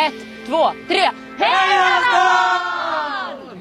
1, 2, 3. Heja stan!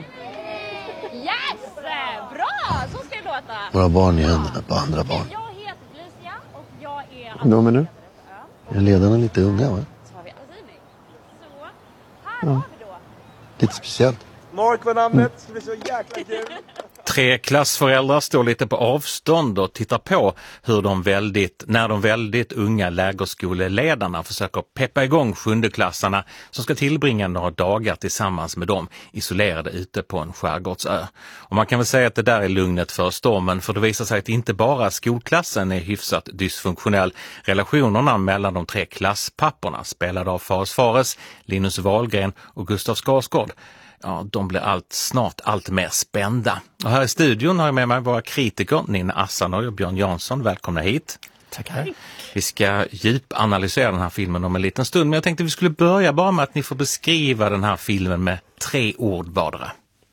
Yes! Bra! Så ska det låta. Våra barn i händerna på andra barn. Jag heter Felicia och jag är... Hur menar du? Är ledarna lite unga, va? Så har vi Azimi. Så, här har vi då. Lite speciellt. Mark var namnet, det blir så jäkla kul. 3 klassföräldrar står lite på avstånd och tittar på hur när de väldigt unga lägerskoleledarna försöker peppa igång 7-klassarna som ska tillbringa några dagar tillsammans med dem isolerade ute på en skärgårdsö. Och man kan väl säga att det där är lugnet för stormen, för det visar sig att inte bara skolklassen är hyfsat dysfunktionell. Relationerna mellan de 3 klasspapporna, spelade av Fares, Linus Wahlgren och Gustav Skarsgård, ja, de blir snart allt mer spända. Och här i studion har jag med mig våra kritiker Nina Assanoj och Björn Jansson. Välkomna hit. Tackar. Vi ska djupanalysera den här filmen om en liten stund, men jag tänkte vi skulle börja bara med att ni får beskriva den här filmen med 3 ord vardera.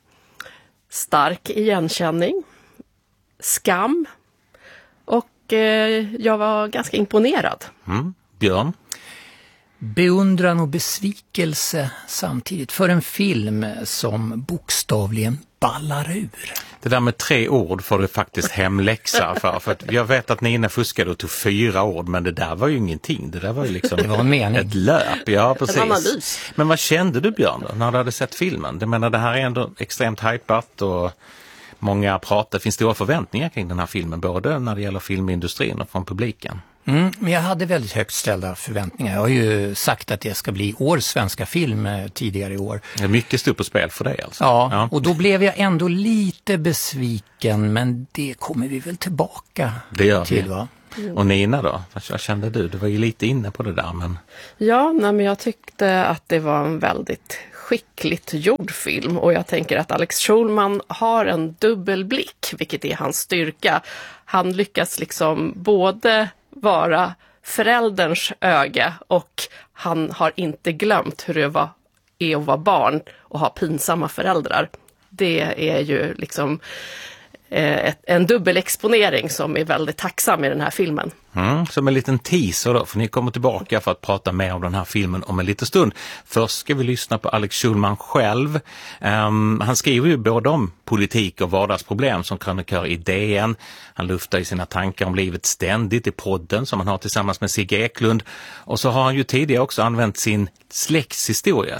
Stark igenkänning, skam och jag var ganska imponerad. Björn? Beundran och besvikelse samtidigt för en film som bokstavligen ballar ur. Det där med 3 ord får du faktiskt hemläxa för att jag vet att Nina fuskade och tog 4 ord, men det där var ju ingenting. Det där var ju liksom det var en mening. Ett löp, ja precis. En analys. Men vad kände du, Björn, då, när du hade sett filmen? Jag menar, det här är ändå extremt hypat och många pratar, det finns stora förväntningar kring den här filmen, både när det gäller filmindustrin och från publiken. Men jag hade väldigt högt ställda förväntningar. Jag har ju sagt att det ska bli årets svenska film tidigare i år. Det är mycket stort på spel för dig alltså. Ja, och då blev jag ändå lite besviken, men det kommer vi väl tillbaka till, va? Och Nina då? Vad kände du? Du var ju lite inne på det där, men... Ja, men jag tyckte att det var en väldigt skickligt gjord film, och jag tänker att Alex Schulman har en dubbelblick, vilket är hans styrka. Han lyckas liksom både vara förälderns öga, och han har inte glömt hur det är att vara barn och ha pinsamma föräldrar. Det är ju liksom en dubbelexponering som är väldigt tacksam i den här filmen. Som en liten teaser då, för ni kommer tillbaka för att prata mer om den här filmen om en liten stund. Först ska vi lyssna på Alex Schulman själv. Han skriver ju både om politik och vardagsproblem som krönikör i DN. Han luftar i sina tankar om livet ständigt i podden som han har tillsammans med Sigge Eklund. Och så har han ju tidigare också använt sin släktshistoria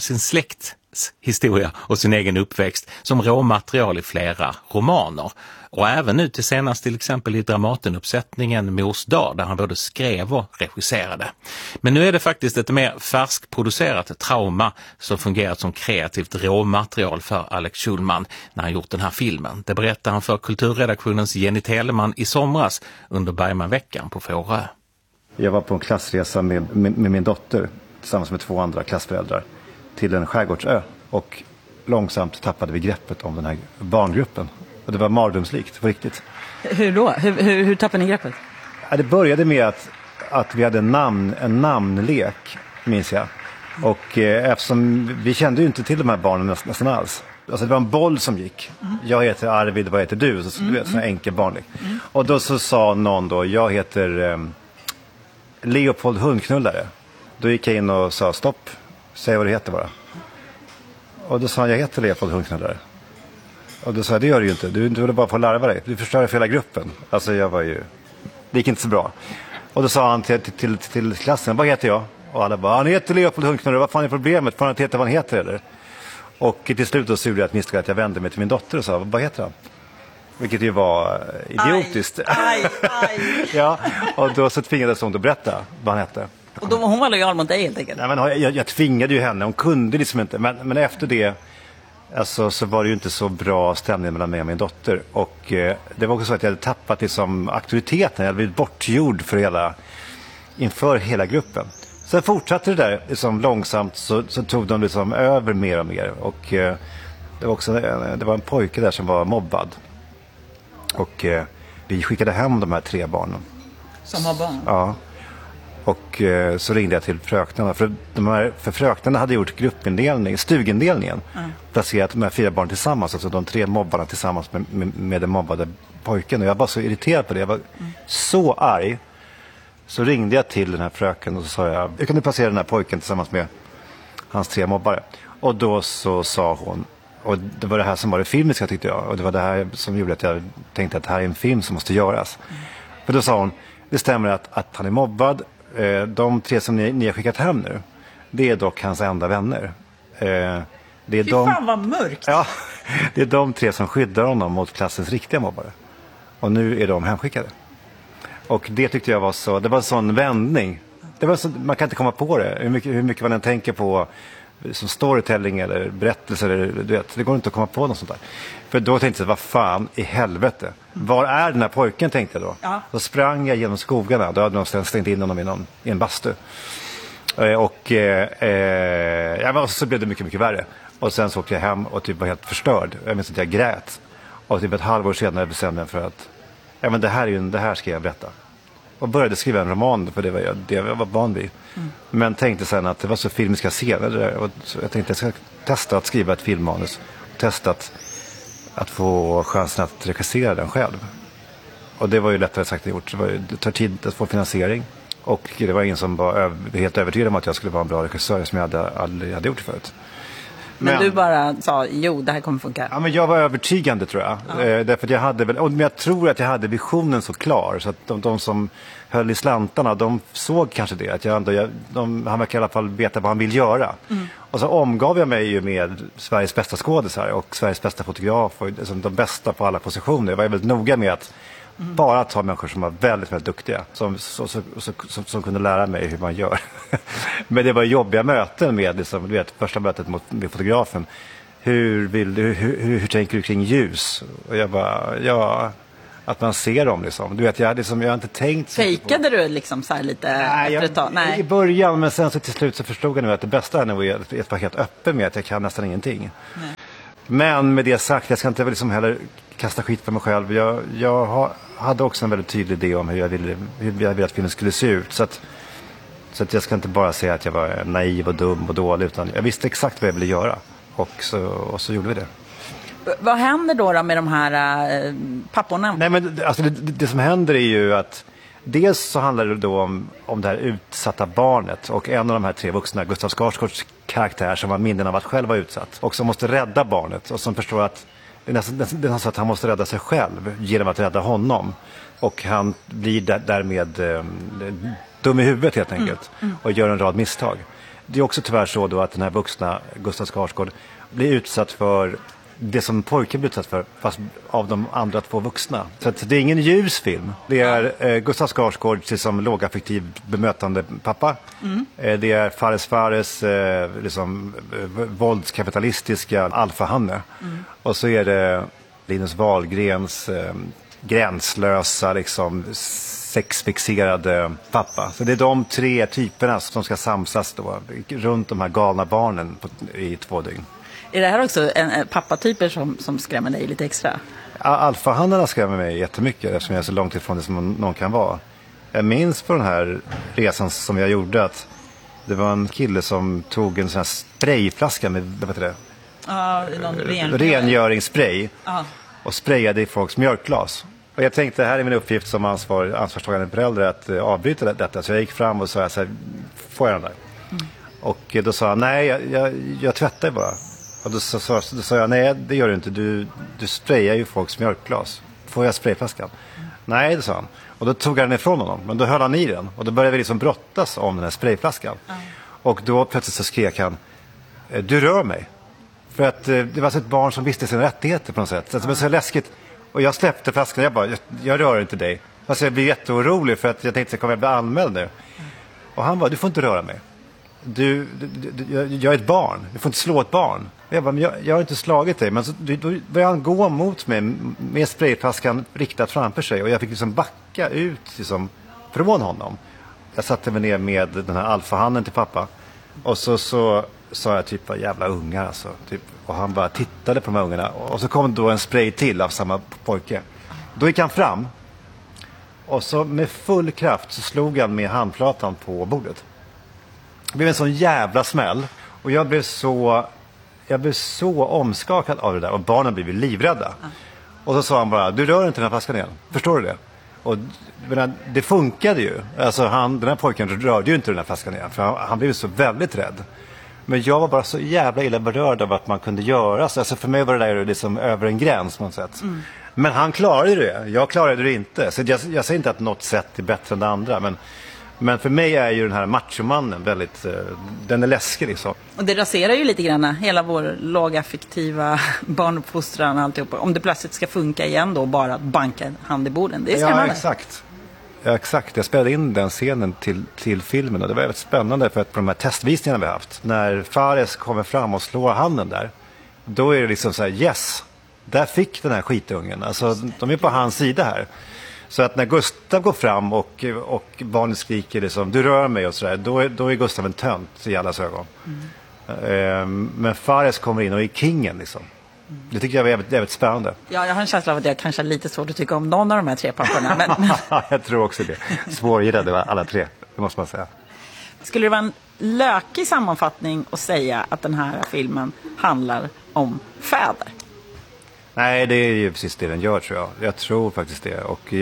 och sin egen uppväxt som råmaterial i flera romaner. Och även nu till exempel i Dramatenuppsättningen Mors dag, där han både skrev och regisserade. Men nu är det faktiskt ett mer färskproducerat Trauma som fungerat som kreativt råmaterial för Alex Schulman när han gjort den här filmen. Det berättar han för kulturredaktionens Jenny Telemann i somras under Bergmanveckan på Fårö. Jag var på en klassresa med min dotter tillsammans med 2 andra klassföräldrar till en skärgårdsö, och långsamt tappade vi greppet om den här barngruppen. Och det var mardrömslikt, på riktigt. Hur då? Hur tappade ni greppet? Ja, det började med att vi hade en namnlek, minns jag. Och eftersom vi kände ju inte till de här barnen nästan alls. Alltså det var en boll som gick. Jag heter Arvid, vad heter du? Så du vet, sån här enkel barnlek. Och då så sa någon då, jag heter Leopold Hundknullare. Då gick jag in och sa stopp, säg vad du heter bara. Och då sa han, jag heter Leopold Hundknullare. Och då sa jag, det gör du ju inte. Du vill bara få larva dig. Du förstör för hela gruppen. Alltså det gick inte så bra. Och då sa han till klassen, vad heter jag? Och alla bara, han heter Leopold Hundknullare. Vad fan är problemet? Får han inte heta vad han heter eller? Och till slut då så gjorde jag ett misstag att jag vände mig till min dotter och sa, vad heter han? Vilket ju var idiotiskt. Aj. Ja, och då så tvingades hon att berätta vad han hette. Och då var hon lojal mot dig helt enkelt? Nej, men jag tvingade ju henne, hon kunde liksom inte. Men efter det alltså, så var det ju inte så bra stämning mellan mig och min dotter. Och det var också så att jag hade tappat liksom auktoriteten. Jag hade blivit bortgjord inför hela gruppen. Sen fortsatte det där liksom, långsamt så tog de liksom över mer och mer. Och det var en pojke där som var mobbad. Och vi skickade hem de här 3 barnen. Som har barn? Ja. Och så ringde jag till fröknarna. För fröknarna hade gjort stugindelningen. Placerat de här 4 barn tillsammans. Alltså de 3 mobbarna tillsammans med den mobbade pojken. Och jag var så irriterad på det. Jag var så arg. Så ringde jag till den här fröken och så sa jag kan du placera den här pojken tillsammans med hans 3 mobbare. Och då så sa hon, och det var det här som var det filmiska tyckte jag, och det var det här som gjorde att jag tänkte att det här är en film som måste göras. För då sa hon, det stämmer att han är mobbad, de 3 som ni har skickat hem nu, det är dock hans enda vänner. Det är fan vad mörkt! Ja, det är de 3 som skyddar honom mot klassens riktiga mobbare. Och nu är de hemskickade. Och det tyckte jag var så, det var en sån vändning. Det var så, man kan inte komma på det. Hur mycket man än tänker på som storytelling eller berättelser. Eller, du vet, det går inte att komma på något sånt där. För då tänkte jag, vad fan i helvete? Var är den här pojken, tänkte jag då. Ja. Då sprang jag genom skogarna. Då hade de stängt in honom i en bastu. Och så blev det mycket, mycket värre. Och sen så åkte jag hem och typ var helt förstörd. Jag minns att jag grät. Och typ ett halvår senare bestämde jag för att men det här ska jag berätta. Och började skriva en roman, för det jag var van vid. Men tänkte sen att det var så filmiska scener där. Och jag tänkte att jag ska testa att skriva ett filmmanus. Testa att få chansen att regissera den själv. Och det var ju lättare sagt än gjort. Det tar tid att få finansiering. Och det var ingen som var helt övertygad om att jag skulle vara en bra regissör som jag aldrig hade gjort förut. Men du bara sa, det här kommer funka. Ja, men jag var övertygande tror jag. Ja. Därför att jag hade men jag tror att jag hade visionen så klar. Så att de som höll i slantarna, de såg kanske det. Att han verkar i alla fall veta vad han vill göra. Och så omgav jag mig ju med Sveriges bästa skådisar och Sveriges bästa fotograf. Och de bästa på alla positioner. Jag var väldigt noga med att bara ta människor som var väldigt, väldigt duktiga. Som kunde lära mig hur man gör. Men det var jobbiga möten med, du vet, första mötet med fotografen. Hur tänker du kring ljus? Och jag bara, att man ser dem liksom. Du vet, jag har inte tänkt... Fejkade du liksom så här lite efter ett tag? Nej. I början, men sen så till slut så förstod jag nu att det bästa är nog att vara helt öppen med att jag kan nästan ingenting. Nej. Men med det sagt, jag ska inte liksom heller kasta skit på mig själv. Jag hade också en väldigt tydlig idé om hur jag ville att filmen skulle se ut. Så att jag ska inte bara säga att jag var naiv och dum och dålig, utan jag visste exakt vad jag ville göra. Och så gjorde vi det. Vad händer då med de här papporna? Nej, men alltså det som händer är ju att dels så handlar det då om det här utsatta barnet och en av de här 3 vuxna, Gustav Skarsgårds karaktär, som har minnen av att själv vara utsatt och som måste rädda barnet och som förstår att det är nästan så att han måste rädda sig själv genom att rädda honom. Och han blir därmed dum i huvudet helt enkelt och gör en rad misstag. Det är också tyvärr så då att den här vuxna Gustav Skarsgård blir utsatt för det som pojken blir utsatt för, fast av de andra 2 vuxna. Så att det är ingen ljus film. Det är Gustav Skarsgård som lågaffektiv bemötande pappa. Det är Fares liksom våldskapitalistiska alfahanne. Och så är det Linus Wahlgrens gränslösa liksom sexfixerade pappa. Så det är de 3 typerna som ska samsas då runt de här galna barnen i 2 dygn. Är det här också pappatyper som skrämmer dig lite extra? Alfahannarna skrämmer mig jättemycket eftersom jag är så långt ifrån det som någon kan vara. Jag minns på den här resan som jag gjorde att det var en kille som tog en sån här sprayflaska med, vad heter det? Någon rengöringsspray och sprayade i folks mjölkglas. Och jag tänkte, här är min uppgift som ansvarstagande förälder att avbryta detta. Så jag gick fram och sa så här, får jag den där? Och då sa han, nej, jag tvättar bara. Och då sa jag, nej det gör du inte, du sprayar ju folks mjölkglas. Får jag sprayflaskan? Nej, det sa han. Och då tog jag den ifrån honom, men då höll han i den. Och då började vi liksom brottas om den här sprayflaskan. Och då plötsligt så skrek han, du rör mig. För att det var så ett barn som visste sina rättigheter på något sätt. Så det var så läskigt. Och jag släppte flaskan, jag bara, jag rör inte dig. Alltså jag blev jätteorolig för att jag tänkte, kommer jag bli anmäld nu? Och han bara, du får inte röra mig. Jag är ett barn, du får inte slå ett barn. Jag bara, men jag har inte slagit dig. Men så, då började han gå mot mig med sprayflaskan riktat framför sig. Och jag fick liksom backa ut liksom, från honom. Jag satte mig ner med den här alfahannen till pappa. Och så sa jag typ, vad jävla ungar alltså. Typ. Och han bara tittade på de här ungarna. Och så kom då en spray till av samma pojke. Då gick han fram. Och så med full kraft så slog han med handflatan på bordet. Det blev en sån jävla smäll. Och jag blev så omskakad av det där. Och barnen blev livrädda. Och så sa han bara, du rör inte den här flaskan igen. Förstår du det? Och det funkade ju. Alltså den här pojken rörde ju inte den här flaskan igen. För han blev så väldigt rädd. Men jag var bara så jävla illa berörd av att man kunde göra så. Alltså för mig var det där liksom över en gräns på något sätt. Men han klarade det. Jag klarade det inte. Så jag säger inte att något sätt är bättre än det andra. Men för mig är ju den här machomannen väldigt... den är läskig liksom. Och det raserar ju lite grann hela vår lågaffektiva barnuppfostran och alltihopa. Om det plötsligt ska funka igen då, bara att banka en hand i borden. Det är spännande. Ja, exakt. Ja, exakt. Jag spelade in den scenen till filmen och det var väldigt spännande för att på de här testvisningarna vi haft, när Fares kommer fram och slår handen där, då är det liksom så här, yes, där fick den här skitungen. Alltså, de är på hans sida här. Så att när Gustav går fram och barnet skriker liksom, du rör mig och sådär, då är Gustav en tönt i allas ögon. Men Fares kommer in och är kingen liksom. Det tycker jag är väldigt spännande. Ja, jag har en känsla av att jag kanske har lite svårt att tycka om någon av de här 3 papporna. Men... jag tror också det. Svårgillade alla 3, det måste man säga. Skulle det vara en lökig sammanfattning att säga att den här filmen handlar om fäder? Nej, det är ju precis det den gör, tror jag. Jag tror faktiskt det. Och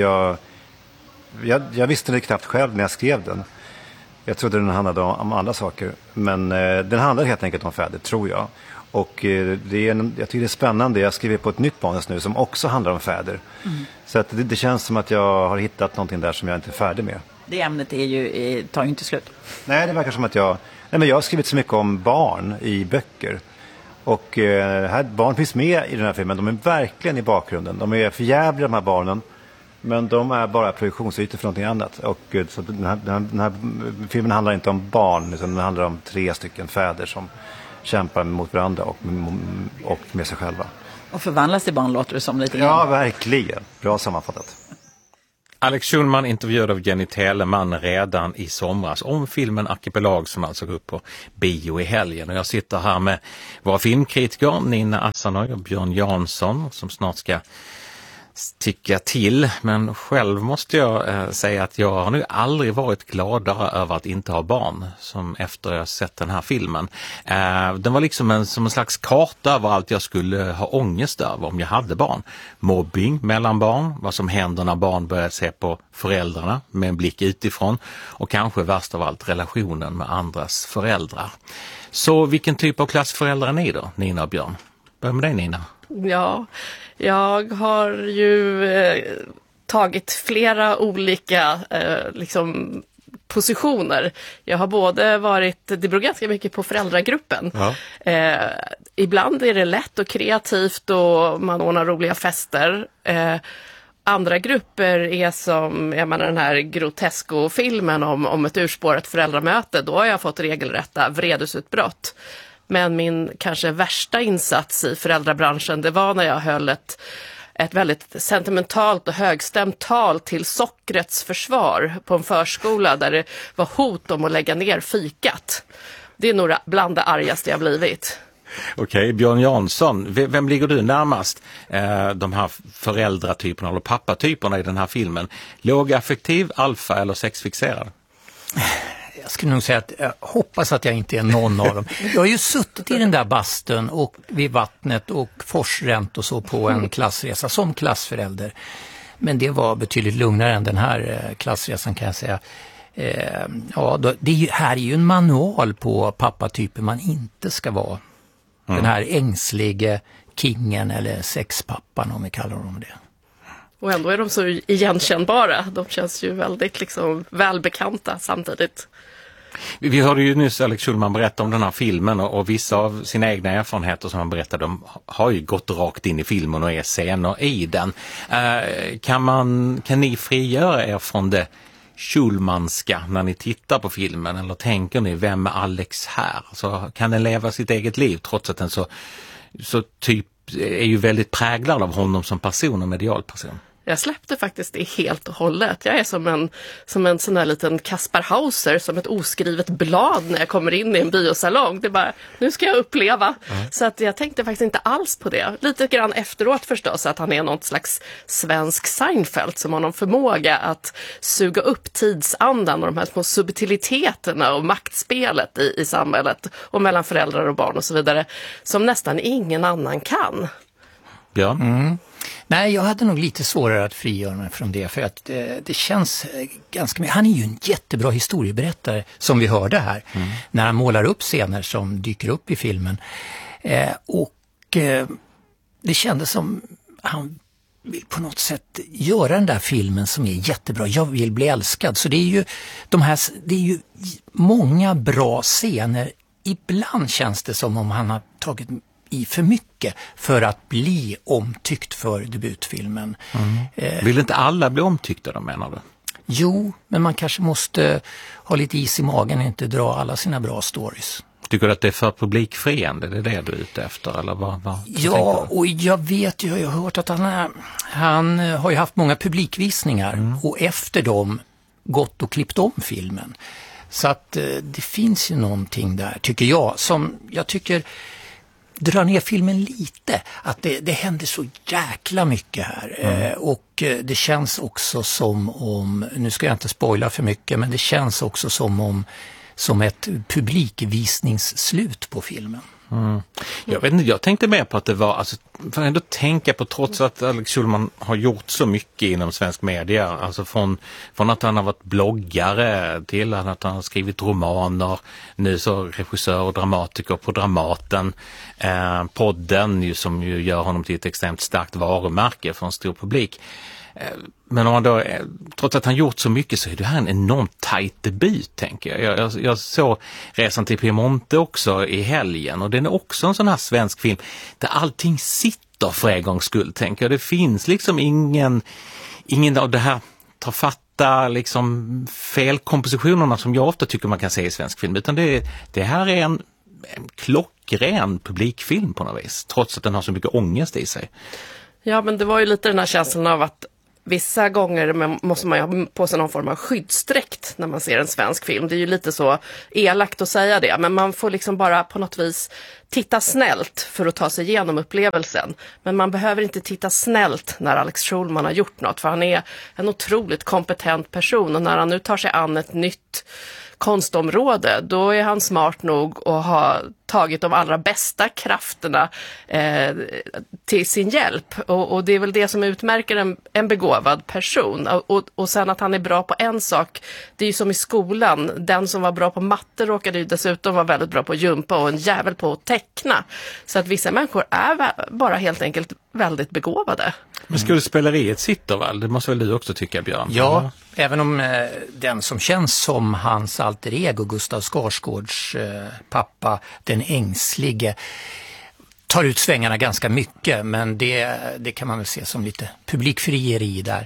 jag visste det knappt själv när jag skrev den. Jag trodde den handlade om andra saker. Men den handlar helt enkelt om fäder, tror jag. Och jag tycker det är spännande. Jag skriver på ett nytt manus nu som också handlar om fäder. Så att det känns som att jag har hittat någonting där som jag inte är färdig med. Det ämnet tar ju inte slut. Nej, det verkar som att jag har skrivit så mycket om barn i böcker. Och barn finns med i den här filmen. De är verkligen i bakgrunden. De är förjävliga, de här barnen. Men de är bara projektionsytor för någonting annat. Och så den här filmen handlar inte om barn, utan den handlar om 3 stycken fäder som kämpar mot varandra och med sig själva. Och förvandlas till barn, låter det som lite grann. Ja, verkligen. Bra sammanfattat. Alex Schulman intervjuade av Jenny Telemann redan i somras om filmen Arkipelag som alltså går upp på bio i helgen. Och jag sitter här med våra filmkritiker Nina Asanoy och Björn Jansson som snart ska tycka till. Men själv måste jag säga att jag har nu aldrig varit gladare över att inte ha barn som efter jag sett den här filmen. Den var liksom som en slags karta över allt jag skulle ha ångest över om jag hade barn. Mobbing mellan barn, vad som händer när barn börjar se på föräldrarna med en blick utifrån och kanske värst av allt relationen med andras föräldrar. Så vilken typ av klassföräldrar är ni då, Nina och Björn? Börja med dig, Nina. Ja, jag har ju tagit flera olika positioner. Jag har både det beror ganska mycket på föräldragruppen. Ja. Ibland är det lätt och kreativt och man ordnar roliga fester. Andra grupper är som den här Grotesco-filmen om ett urspårat föräldramöte. Då har jag fått regelrätta vredesutbrott. Men min kanske värsta insats i föräldrabranschen, det var när jag höll ett väldigt sentimentalt och högstämt tal till sockrets försvar på en förskola där det var hot om att lägga ner fikat. Det är nog bland det argaste jag blivit. Okej, Björn Jansson, vem ligger du närmast de här föräldratyperna eller pappatyperna i den här filmen? Lågaffektiv, alfa eller sexfixerad? Jag skulle nog säga att jag hoppas att jag inte är någon av dem. Jag har ju suttit i den där bastun och vid vattnet och forsränt och så på en klassresa som klassförälder. Men det var betydligt lugnare än den här klassresan, kan jag säga. Här är ju en manual på pappatyper man inte ska vara. Den här ängslige kingen eller sexpappan, om vi kallar dem det. Och ändå är de så igenkännbara. De känns ju väldigt välbekanta samtidigt. Vi hörde ju nyss Alex Schulman berätta om den här filmen och vissa av sina egna erfarenheter som han berättade om har ju gått rakt in i filmen och är scener i den. Kan ni frigöra er från det Schulmanska när ni tittar på filmen, eller tänker ni, vem är Alex här? Så kan den leva sitt eget liv trots att den så typ är ju väldigt präglad av honom som person och medialperson? Jag släppte faktiskt det helt och hållet. Jag är som en sån där liten Kaspar Hauser, som ett oskrivet blad när jag kommer in i en biosalong. Det är bara, nu ska jag uppleva. Så att jag tänkte faktiskt inte alls på det. Lite grann efteråt förstås att han är något slags svensk Seinfeld som har någon förmåga att suga upp tidsandan och de här små subtiliteterna och maktspelet i samhället och mellan föräldrar och barn och så vidare, som nästan ingen annan kan. Ja. Nej, jag hade nog lite svårare att frigöra mig från det, för att det känns ganska mycket. Han är ju en jättebra historieberättare, som vi hörde här, när han målar upp scener som dyker upp i filmen. Det kändes som han vill på något sätt göra den där filmen som är jättebra. Jag vill bli älskad. Så det är ju många bra scener. Ibland känns det som om han har tagit i för mycket för att bli omtyckt för debutfilmen. Vill inte alla bli omtyckta då, menar du? Jo, men man kanske måste ha lite is i magen och inte dra alla sina bra stories. Tycker du att det är för publikfriande? Det är det du är ute efter? Eller vad ja, och jag vet ju, jag har hört att han har ju haft många publikvisningar och efter dem gått och klippt om filmen. Så att det finns ju någonting där, tycker jag, som jag tycker drar ner filmen lite. Att det händer så jäkla mycket här. Och det känns också som om, nu ska jag inte spoila för mycket, men det känns också som ett publikvisningsslut på filmen. Jag vet inte, jag tänkte mer på att det var, alltså, för att ändå tänka på, trots att Alex Schulman har gjort så mycket inom svensk media, alltså från att han har varit bloggare till att han har skrivit romaner, nu så regissör och dramatiker på Dramaten, podden ju, som ju gör honom till ett extremt starkt varumärke för en stor publik. Men om man då, trots att han gjort så mycket, så är det här en enormt tajt debut, tänker jag. Jag såg Resan till Piemonte också i helgen, och den är också en sån här svensk film där allting sitter för en gångs skull, tänker jag. Det finns liksom ingen av det här tafatta liksom felkompositionerna som jag ofta tycker man kan se i svensk film, utan det här är en klockren publikfilm på något vis, trots att den har så mycket ångest i sig. Ja, men det var ju lite den här känslan av att vissa gånger måste man ju ha på sig någon form av skyddsdräkt när man ser en svensk film. Det är ju lite så elakt att säga det, men man får liksom bara på något vis titta snällt för att ta sig igenom upplevelsen. Men man behöver inte titta snällt när Alex Schulman har gjort något, för han är en otroligt kompetent person, och när han nu tar sig an ett nytt konstområde, då är han smart nog att ha tagit de allra bästa krafterna till sin hjälp. Och det är väl det som utmärker en begåvad person. Och sen att han är bra på en sak, det är ju som i skolan. Den som var bra på matte råkade ju dessutom vara väldigt bra på jumpa och en jävel på att teckna. Så att vissa människor är bara helt enkelt väldigt begåvade. Men skådespeleriet sitter väl? Det måste väl du också tycka, Björn? Ja, även om den som känns som hans alter ego, Gustav Skarsgårds pappa, den ängslige, tar ut svängarna ganska mycket, men det kan man väl se som lite publikfrieri där.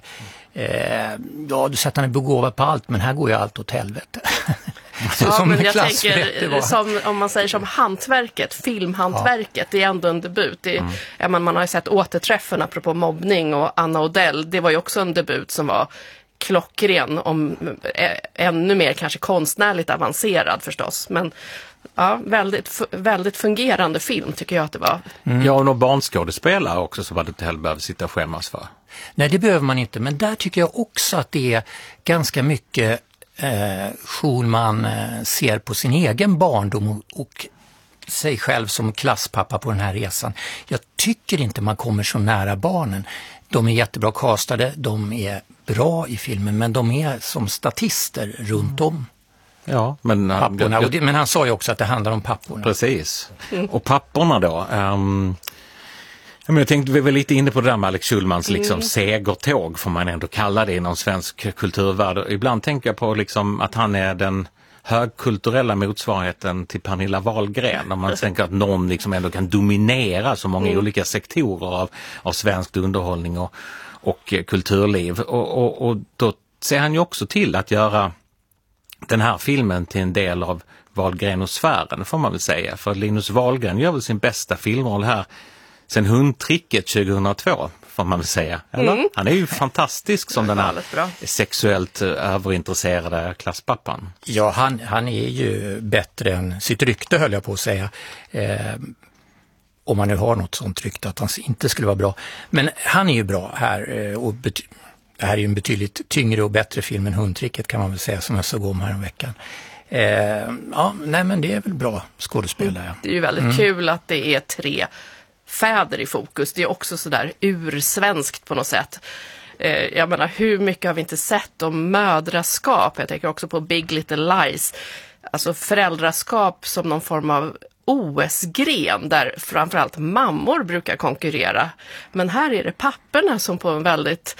Ja, du säger att han är begåvad på allt, men här går ju allt åt helvete. Så, ja, som men jag tänker, som, om man säger som hantverket, filmhantverket, det är ändå en debut. Man har ju sett Återträffen apropå mobbning, och Anna Odell, det var ju också en debut som var klockren, om ännu mer kanske konstnärligt avancerad förstås, men ja, väldigt fungerande film tycker jag att det var. Ja, och några barnskådespelare också som man inte heller behöver sitta och skämmas för. Nej, det behöver man inte, men där tycker jag också att det är ganska mycket Schulman ser på sin egen barndom och sig själv som klasspappa på den här resan. Jag tycker inte man kommer så nära barnen. De är jättebra castade, de är bra i filmen, men de är som statister runt om. Ja, men papporna. Men han sa ju också att det handlar om papporna. Precis. Och papporna då? Jag tänkte, vi var lite inne på det där med Alex Schulmans liksom segertåg, får man ändå kalla det inom svensk kulturvärld. Ibland tänker jag på liksom att han är den högkulturella motsvarigheten till Pernilla Wahlgren. Om man tänker att någon liksom ändå kan dominera så många olika sektorer av svensk underhållning och kulturliv. Och då ser han ju också till att göra den här filmen till en del av Wahlgren-sfären, får man väl säga. För Linus Wahlgren gör väl sin bästa filmroll här sen Hundtricket 2002, får man väl säga. Eller? Han är ju fantastisk som den här sexuellt överintresserade klasspappan. Ja, han är ju bättre än sitt rykte, höll jag på att säga. Om man nu har något sånt rykte att han inte skulle vara bra. Men han är ju bra här, och det här är ju en betydligt tyngre och bättre film än Hundtricket, kan man väl säga, som jag såg om här en veckan. Ja, nej, men det är väl bra skådespelare. Det är ju väldigt kul att det är 3 fäder i fokus. Det är också sådär ursvenskt på något sätt. Jag menar, hur mycket har vi inte sett om mödraskap? Jag tänker också på Big Little Lies. Alltså föräldraskap som någon form av OS-gren där framförallt mammor brukar konkurrera. Men här är det papporna som på en väldigt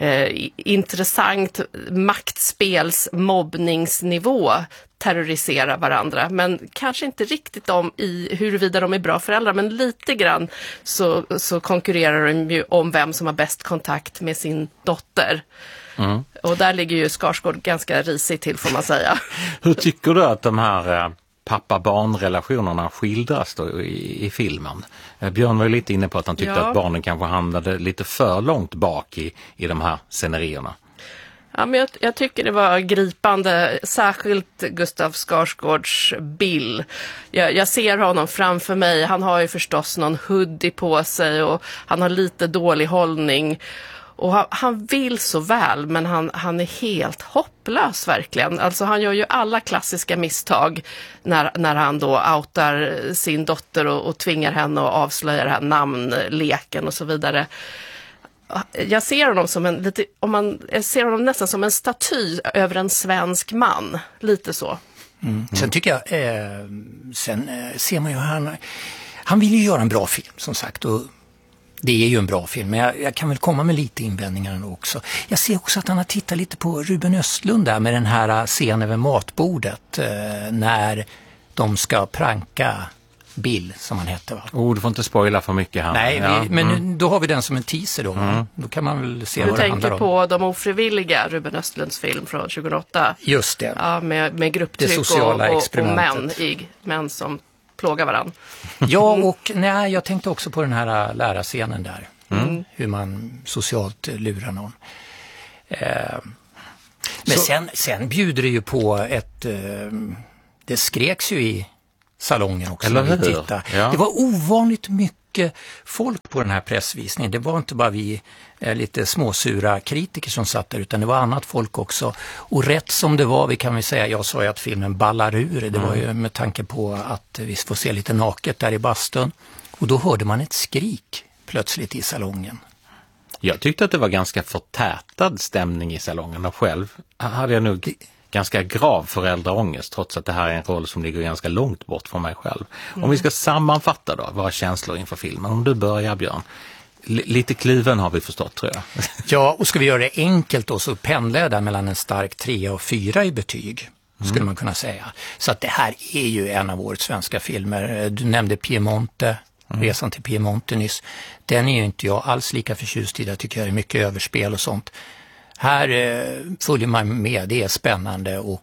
intressant maktspels mobbningsnivå terroriserar varandra. Men kanske inte riktigt om i huruvida de är bra föräldrar, men lite grann så konkurrerar de ju om vem som har bäst kontakt med sin dotter. Mm. Och där ligger ju Skarsgård ganska risigt till, får man säga. Hur tycker du att de här pappa-barn-relationerna skildras då i filmen? Björn var ju lite inne på att han tyckte att barnen kanske hamnade lite för långt bak i de här scenarierna. Ja, men jag tycker det var gripande, särskilt Gustav Skarsgårds Bill. Jag ser honom framför mig, han har ju förstås någon hoodie på sig och han har lite dålig hållning. Och han vill så väl, men han är helt hopplös verkligen. Alltså han gör ju alla klassiska misstag när han då outar sin dotter och tvingar henne att avslöja det här namnleken och så vidare. Jag ser honom som jag ser honom nästan som en staty över en svensk man, lite så. Sen tycker jag, ser man ju han vill ju göra en bra film som sagt, och det är ju en bra film, men jag kan väl komma med lite invändningar också. Jag ser också att han har tittat lite på Ruben Östlund där med den här scenen över matbordet när de ska pranka Bill, som han hette, va? Du får inte spoila för mycket här. Nej, men då har vi den som en teaser då. Då kan man väl se vad det handlar om. Du tänker på De ofrivilliga, Ruben Östlunds film från 2008. Just det. Ja, med grupptryck och män som plågar varandra. Ja, och jag tänkte också på den här lärarscenen där. Hur man socialt lurar någon. Men sen bjuder det ju på det skreks ju i salongen också. Eller hur? Ja. Det var ovanligt mycket folk på den här pressvisningen. Det var inte bara vi lite småsura kritiker som satt där, utan det var annat folk också. Och rätt som det var, vi kan väl säga, jag sa ju att filmen ballar ur. Det var ju med tanke på att vi får se lite naket där i bastun. Och då hörde man ett skrik plötsligt i salongen. Jag tyckte att det var ganska förtätad stämning i salongen, och själv hade jag nog ganska grav föräldraångest, trots att det här är en roll som ligger ganska långt bort från mig själv. Om vi ska sammanfatta då våra känslor inför filmen. Om du börjar, Björn. Lite kluven har vi förstått, tror jag. Ja, och ska vi göra det enkelt då, så pendlar jag där mellan en stark 3 och 4 i betyg, skulle man kunna säga. Så att det här är ju en av årets svenska filmer. Du nämnde Piemonte, Resan till Piemonte nyss. Den är ju inte jag alls lika förtjust i. Jag tycker jag är mycket överspel och sånt. Här följer man med, det är spännande och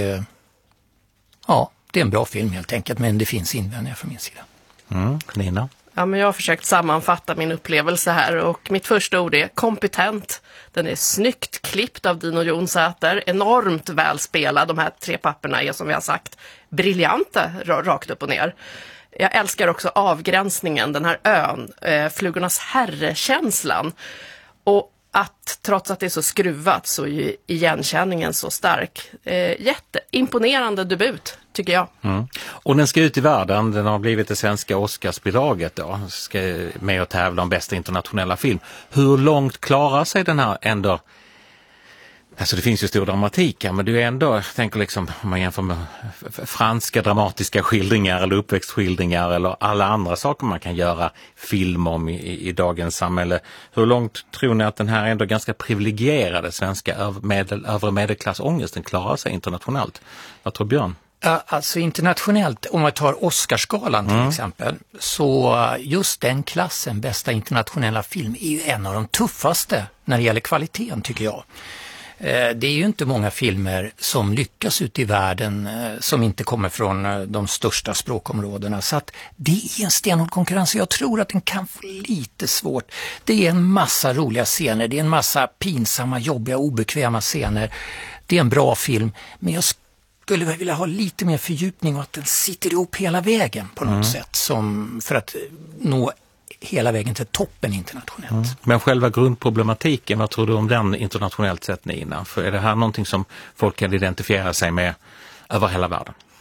det är en bra film helt enkelt, men det finns invändningar från min sida. Nina? Ja, men jag har försökt sammanfatta min upplevelse här, och mitt första ord är kompetent. Den är snyggt klippt av Dino Jonsäter, enormt välspelad. De här 3 papperna är, som vi har sagt, briljanta rakt upp och ner. Jag älskar också avgränsningen, den här ön, flugornas herrekänslan. Och att trots att det är så skruvat så är ju igenkänningen så stark. Jätteimponerande debut, tycker jag. Och den ska ut i världen, den har blivit det svenska Oscarsbidraget då. Ska med och tävla om bästa internationella film. Hur långt klarar sig den här ändå? Alltså det finns ju stor dramatik här, men du är ändå, jag tänker liksom, om man jämför med franska dramatiska skildringar eller uppväxtskildringar eller alla andra saker man kan göra film om i dagens samhälle. Hur långt tror ni att den här ändå ganska privilegierade svenska övre medelklassångesten klarar sig internationellt? Vad tror Björn? Alltså internationellt, om man tar Oscarsgalan till exempel, så just den klassen, bästa internationella film, är ju en av de tuffaste när det gäller kvaliteten, tycker jag. Det är ju inte många filmer som lyckas ute i världen som inte kommer från de största språkområdena. Så att det är en stenhård konkurrens. Jag tror att den kan få lite svårt. Det är en massa roliga scener. Det är en massa pinsamma, jobbiga, obekväma scener. Det är en bra film. Men jag skulle vilja ha lite mer fördjupning och att den sitter ihop hela vägen på något sätt. Som för att nå hela vägen till toppen internationellt. Men själva grundproblematiken, vad tror du om den internationellt sett, Nina? För är det här någonting som folk kan identifiera sig med över hela världen?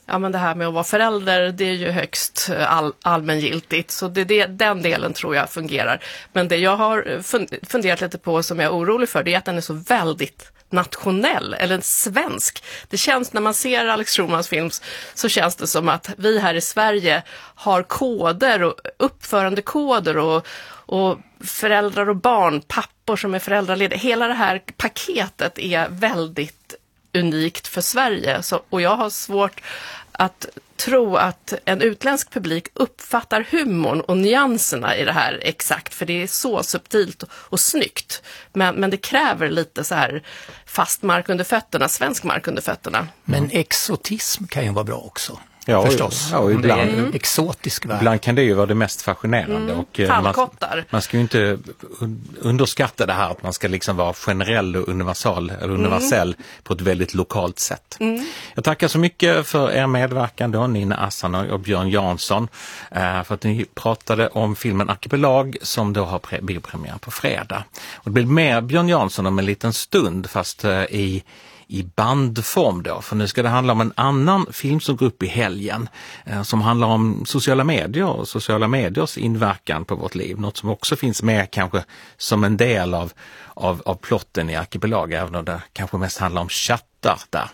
Ja, men det här med att vara förälder, det är ju högst allmängiltigt. Så den delen tror jag fungerar. Men det jag har funderat lite på som jag är orolig för, det är att den är så väldigt nationell, eller svensk. Det känns, när man ser Alex Schulmans film, så känns det som att vi här i Sverige har koder och uppförandekoder och föräldrar och barn, pappor som är föräldralediga. Hela det här paketet är väldigt unikt för Sverige. Och jag har svårt att tro att en utländsk publik uppfattar humorn och nyanserna i det här exakt, för det är så subtilt och snyggt. Men det kräver lite så här fast mark under fötterna, svensk mark under fötterna. Men exotism kan ju vara bra också. Ja, förstås. Ja, ibland, det är en exotisk värld. Ibland kan det ju vara det mest fascinerande. Och man ska ju inte underskatta det här att man ska liksom vara generell och universell på ett väldigt lokalt sätt. Jag tackar så mycket för er medverkan då, Nina Assanöj och Björn Jansson, för att ni pratade om filmen Arkipelag som då har biopremiär på fredag. Och det blir mer Björn Jansson om en liten stund, fast i bandform då, för nu ska det handla om en annan film som går upp i helgen som handlar om sociala medier och sociala mediers inverkan på vårt liv. Något som också finns med kanske som en del av plotten i Arkipelag, även om det kanske mest handlar om chattar där.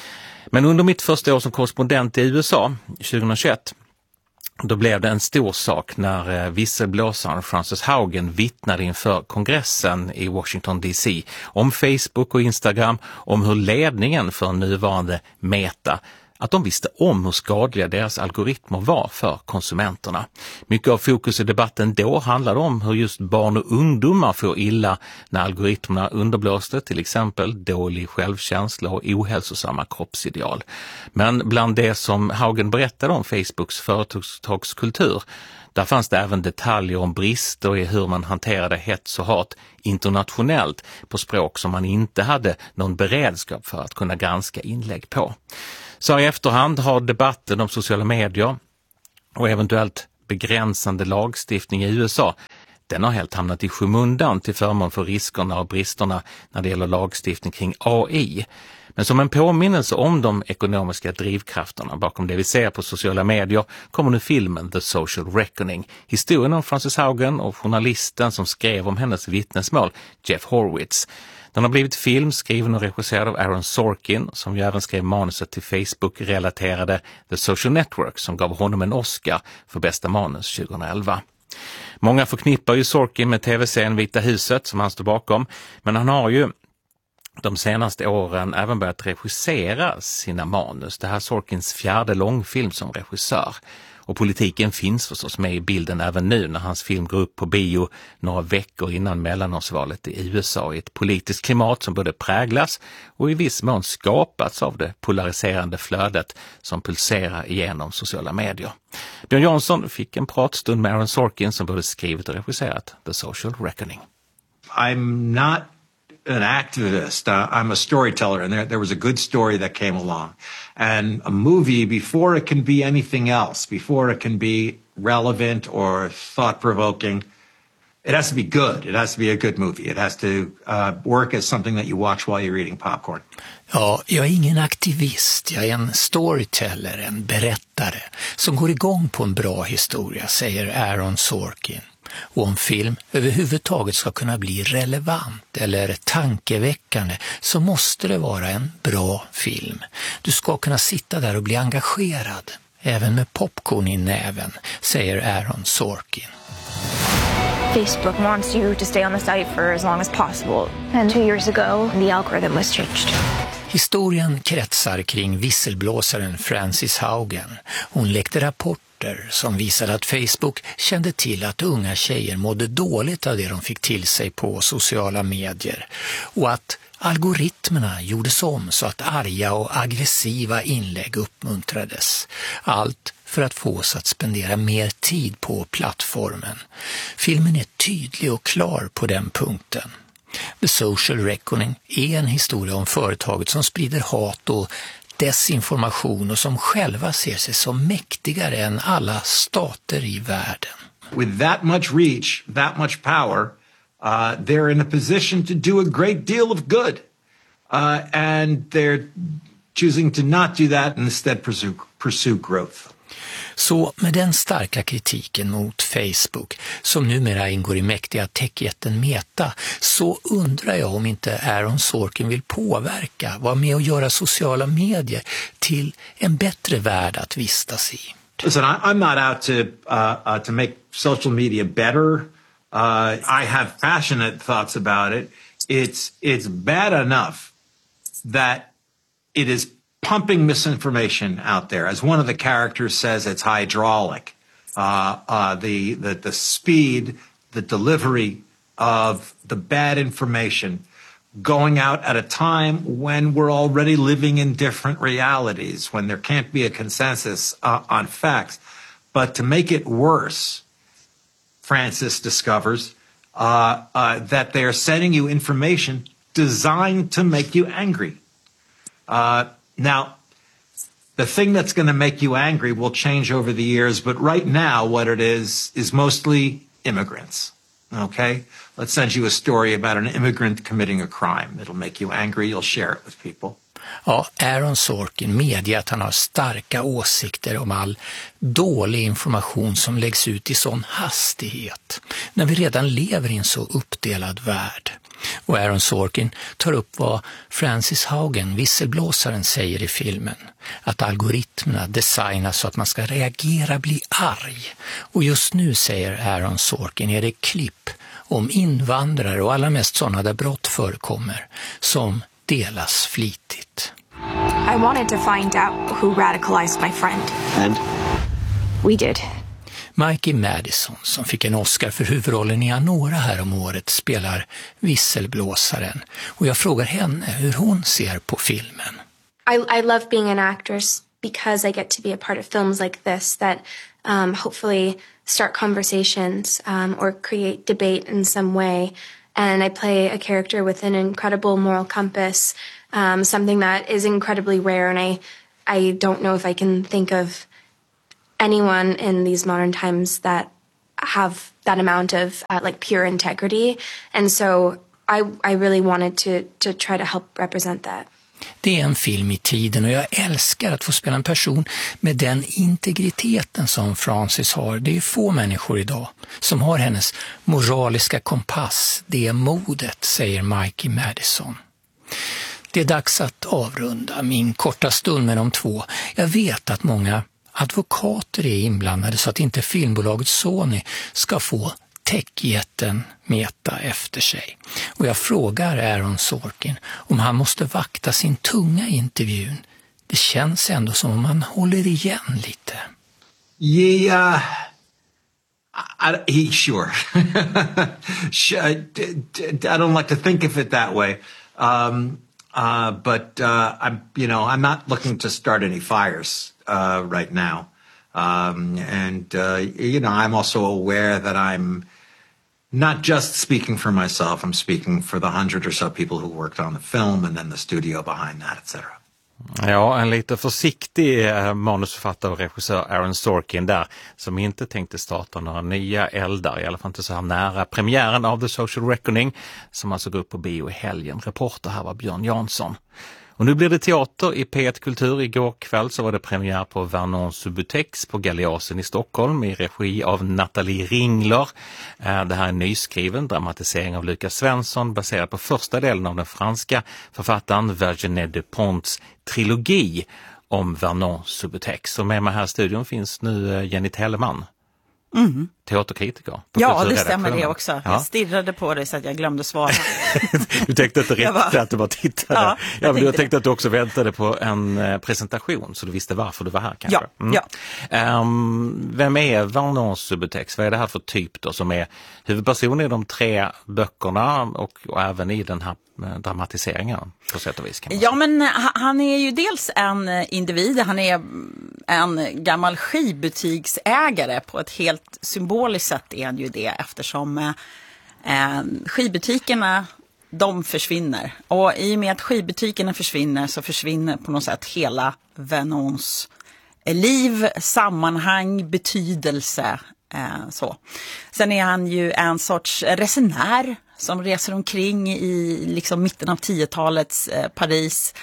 Men under mitt första år som korrespondent i USA 2021, då blev det en stor sak när visselblåsaren Frances Haugen vittnade inför kongressen i Washington DC om Facebook och Instagram, om hur ledningen för nuvarande Meta, att de visste om hur skadliga deras algoritmer var för konsumenterna. Mycket av fokus i debatten då handlade om hur just barn och ungdomar får illa när algoritmerna underblåste, till exempel dålig självkänsla och ohälsosamma kroppsideal. Men bland det som Haugen berättade om Facebooks företagskultur, där fanns det även detaljer om brister i hur man hanterade hets och hat internationellt på språk som man inte hade någon beredskap för att kunna granska inlägg på. Så i efterhand har debatten om sociala medier och eventuellt begränsande lagstiftning i USA, den har helt hamnat i skymundan till förmån för riskerna och bristerna när det gäller lagstiftning kring AI. Men som en påminnelse om de ekonomiska drivkrafterna bakom det vi ser på sociala medier kommer nu filmen The Social Reckoning. Historien om Frances Haugen och journalisten som skrev om hennes vittnesmål, Jeff Horowitz. Den har blivit film, skriven och regisserad av Aaron Sorkin, som ju även skrev manuset till Facebook-relaterade The Social Network, som gav honom en Oscar för bästa manus 2011. Många förknippar ju Sorkin med tv-serien Vita huset som han står bakom, men han har ju de senaste åren även börjat regissera sina manus. Det här är Sorkins 4:e långfilm som regissör. Och politiken finns förstås med i bilden även nu när hans film går upp på bio några veckor innan mellanårsvalet i USA, i ett politiskt klimat som både präglas och i viss mån skapats av det polariserande flödet som pulserar igenom sociala medier. Björn Jansson fick en pratstund med Aaron Sorkin som både skrivit och regisserat The Social Reckoning. I'm not an activist. I'm a storyteller, and there was a good story that came along. And a movie, before it can be anything else, before it can be relevant or thought-provoking, it has to be good. It has to be a good movie. It has to work as something that you watch while you're eating popcorn. Ja, jag är ingen aktivist. Jag är en storyteller, en berättare som går igång på en bra historia, säger Aaron Sorkin. Och om film överhuvudtaget ska kunna bli relevant eller tankeväckande så måste det vara en bra film. Du ska kunna sitta där och bli engagerad, även med popcorn i näven, säger Aaron Sorkin. Facebook wants you to stay on the site for as long as possible. And 2 years ago, the algorithm was changed. Historien kretsar kring visselblåsaren Frances Haugen. Hon läckte rapporter som visade att Facebook kände till att unga tjejer mådde dåligt av det de fick till sig på sociala medier och att algoritmerna gjordes om så att arga och aggressiva inlägg uppmuntrades. Allt för att få oss att spendera mer tid på plattformen. Filmen är tydlig och klar på den punkten. The Social Reckoning är en historia om företaget som sprider hat och desinformation och som själva ser sig som mäktigare än alla stater i världen. With that much reach, that much power, they're in a position to do a great deal of good. And they're choosing to not do that and instead pursue growth. Så med den starka kritiken mot Facebook, som numera ingår i mäktiga techjätten Meta, så undrar jag om inte Aaron Sorkin vill påverka, vara med och göra sociala medier till en bättre värld att vistas i. Listen, I'm not out to make social media better. I have passionate thoughts about it. It's bad enough that it is pumping misinformation out there. As one of the characters says, it's hydraulic. The speed, the delivery of the bad information going out at a time when we're already living in different realities, when there can't be a consensus on facts. But to make it worse, Francis discovers that they are sending you information designed to make you angry. Now, the thing that's going to make you angry will change over the years, but right now what it is mostly immigrants. Okay? Let's send you a story about an immigrant committing a crime. It'll make you angry, you'll share it with people. Ja, Aaron Sorkin medger att han har starka åsikter om all dålig information som läggs ut i sån hastighet, när vi redan lever i en så uppdelad värld. Och Aaron Sorkin tar upp vad Frances Haugen, visselblåsaren, säger i filmen. Att algoritmerna designas så att man ska reagera, bli arg. Och just nu, säger Aaron Sorkin, är det klipp om invandrare och allra mest sådana där brott förekommer som delas flitigt. I wanted to find out who radicalized my friend. And? We did. Mikey Madison, som fick en Oscar för huvudrollen i Anora här om året, spelar visselblåsaren. Och jag frågar henne hur hon ser på filmen. I love being an actress because I get to be a part of films like this that hopefully start conversations or create debate in some way. And I play a character with an incredible moral compass, something that is incredibly rare, and I don't know if I can think of anyone in these modern times that have that amount of like pure integrity. And so I really wanted to try to help represent that. Det är en film i tiden och jag älskar att få spela en person med den integriteten som Frances har. Det är få människor idag som har hennes moraliska kompass, det modet, säger Mikey Madison. Det är dags att avrunda min korta stund med de två. Jag vet att många advokater är inblandade så att inte filmbolaget Sony ska få techjätten Meta efter sig. Och jag frågar Aaron Sorkin om han måste vakta sin tunga i intervjun. Det känns ändå som om han håller igen lite. Yeah, sure. I don't like to think of it that way. But I'm not looking to start any fires right now. I'm also aware that I'm not just speaking for myself, I'm speaking for the 100 or so people who worked on the film and then the studio behind that, etc. Ja, en lite försiktig manusförfattare och regissör Aaron Sorkin där, som inte tänkte starta några nya eldar, i alla fall inte så här nära premiären av The Social Reckoning, som alltså går upp på bio i helgen. Reporter här var Björn Jansson. Och nu blir det teater i P1 Kultur. Igår kväll så var det premiär på Vernon Subutex på Galeasen i Stockholm i regi av Nathalie Ringler. Det här är en nyskriven dramatisering av Lukas Svensson baserad på första delen av den franska författaren Virginie Despentes trilogi om Vernon Subutex. Och med mig här i studion finns nu Jenny Telleman. Teaterkritiker. Ja, det stämmer det också. Ja. Jag stirrade på det så att jag glömde svara. Du tänkte inte rätt att du bara tittade. Ja, men du tänkte att du också väntade på en presentation så du visste varför du var här kanske. Ja. Vem är Vernon Subutex? Vad är det här för typ då som är huvudperson i de 3 böckerna och även i den här dramatiseringen på sätt och vis? Kan man säga. Men han är ju dels en individ, han är en gammal skivbutiksägare på ett helt symboliskt sätt är han ju det eftersom skivbutikerna de försvinner och i och med att skivbutikerna försvinner så försvinner på något sätt hela Vernons liv, sammanhang, betydelse så. Sen är han ju en sorts resenär som reser omkring i liksom mitten av 10-talets Paris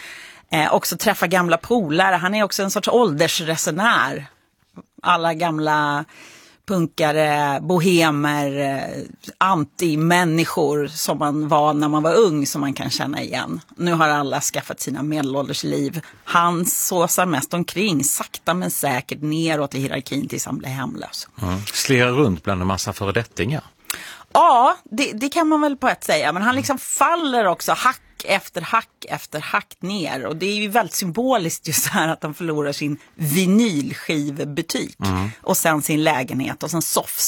Också träffa gamla polare. Han är också en sorts åldersresenär. Alla gamla punkare, bohemer, anti-människor som man var när man var ung, som man kan känna igen. Nu har alla skaffat sina medelåldersliv. Han såsar mest omkring, sakta men säkert neråt i hierarkin tills han blir hemlös. Slirar runt bland en massa föredettingar. Ja, det kan man väl på ett säga. Men han liksom faller också hack efter hack ner. Och det är ju väldigt symboliskt just här att han förlorar sin vinylskivbutik. Och sen sin lägenhet. Och sen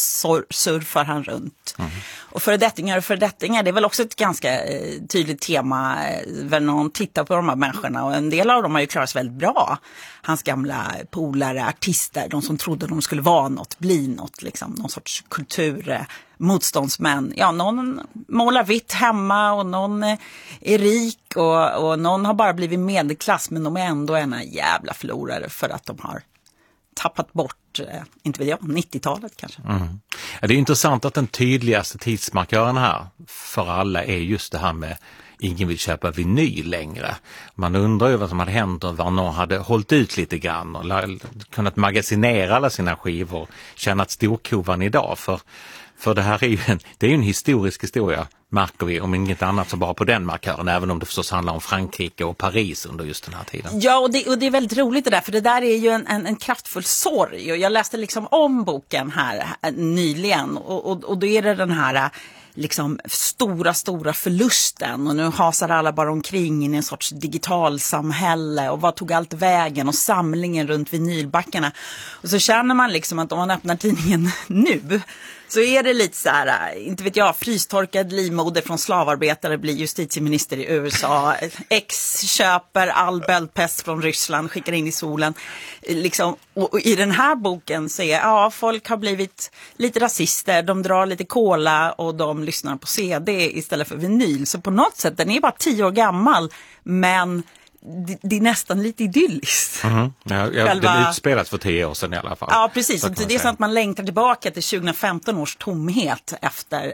surfar han runt. Och föredettingar, det är väl också ett ganska tydligt tema. Vernon tittar på de här människorna. Och en del av dem har ju klarat sig väldigt bra. Hans gamla polare, artister. De som trodde de skulle vara något, bli något. Liksom, någon sorts motståndsmän. Ja, någon målar vitt hemma och någon är rik och någon har bara blivit medelklass, men de är ändå ena jävla förlorare för att de har tappat bort, inte vet jag, 90-talet kanske. Ja, det är intressant att den tydligaste tidsmarkören här för alla är just det här med ingen vill köpa vinyl längre. Man undrar ju vad som hade hänt om Vernon hade hållit ut lite grann och kunnat magasinera alla sina skivor, tjänat storkovan idag. För det här är ju en historisk historia, märker vi, om inget annat så bara på den markören, även om det förstås handlar om Frankrike och Paris under just den här tiden. Ja, och det är väldigt roligt det där, för det där är ju en kraftfull sorg. Och jag läste liksom om boken här nyligen och då är det den här liksom stora förlusten, och nu hasar alla bara omkring i en sorts digitalsamhälle, och vad tog allt vägen, och samlingen runt vinylbackarna. Och så känner man liksom att om man öppnar tidningen nu så är det lite så här, inte vet jag, frystorkad livmoder från slavarbetare blir justitieminister i USA, X köper all bältpest från Ryssland, skickar in i solen liksom. Och i den här boken så är folk har blivit lite rasister, de drar lite cola och de lyssnar på CD istället för vinyl. Så på något sätt, den är bara 10 år gammal, men det är nästan lite idylliskt. Den utspelas för 10 år sedan i alla fall. Ja, precis. Så det är så att man längtar tillbaka till 2015 års tomhet efter